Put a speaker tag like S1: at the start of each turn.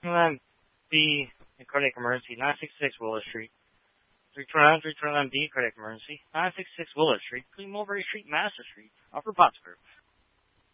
S1: B, cardiac emergency, 966 Willow Street. 329B, cardiac emergency, 966 Willow Street, Queen Mulberry Street, Master Street, Upper Pottsgrove.